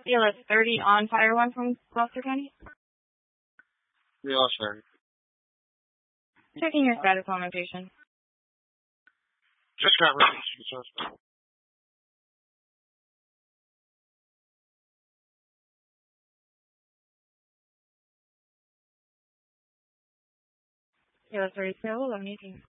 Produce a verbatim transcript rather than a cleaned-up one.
Yeah, that's thirty on Fire One from Gloucester County. Yeah, sorry. Checking your status on location. Just got released from the hospital. Yeah, that's thirty-two. eleven eighteen.